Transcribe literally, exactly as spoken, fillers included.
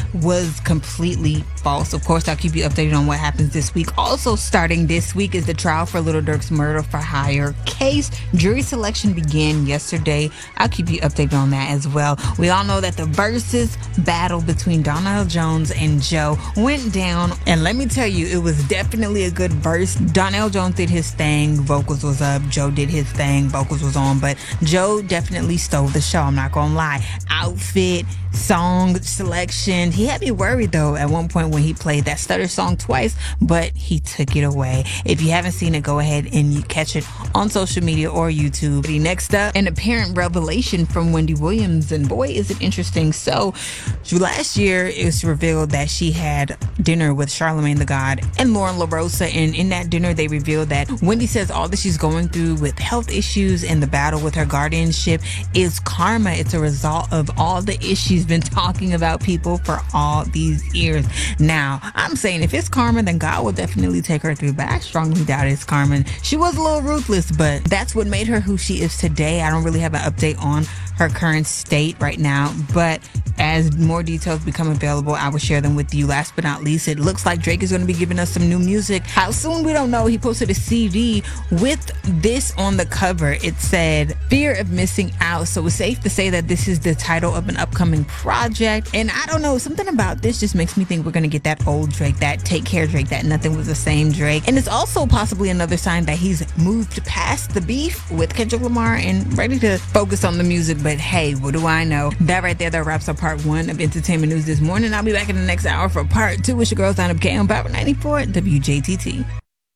was completely false. Of course, I'll keep you updated on what happens this week. Also starting this week is the trial for Lil Durk's murder for hire case. Jury selection began yesterday. I'll keep you updated on that as well. We all know that the versus battle between Donell Jones and Joe went down, and let me tell you, it was definitely a good verse. Donell Jones did his thing, vocals was up. Joe did his thing, vocals was on, but Joe definitely stole the show. I'm not gonna lie. Outfit, song selection. He had me worried though at one point when he played that stutter song twice, but he took it away. If you haven't seen it, go ahead and you catch it on social media or YouTube. Next up, an apparent revelation from Wendy Williams, and boy is it interesting. So last year it was revealed that she had dinner with Charlemagne the God and Lauren LaRosa, and in that dinner they revealed that Wendy says all that she's going through with health issues and the battle with her guardianship is karma. It's a result of all the issues she's been talking about people for all these years. Now, I'm saying if it's karma, then God will definitely take her through, but I strongly doubt it's karma. She was a little ruthless, but that's what made her who she is today. I don't really have an update on her current state right now, but as more details become available, I will share them with you. Last but not least, it looks like Drake is going to be giving us some new music. How soon, we don't know. He posted a C D with this on the cover. It said Fear of Missing Out, so it's safe to say that this is the title of an upcoming project. And I don't know, something about this just makes me think we're going to get that old Drake, that Take Care Drake, that Nothing Was the Same Drake. And it's also possibly another sign that he's moved past the beef with Kendrick Lamar and ready to focus on the music. But hey, what do I know? That right there, that wraps up part one of entertainment news this morning. I'll be back in the next hour for part two. It's your girl, Sign Up K on Power ninety-four W J T T.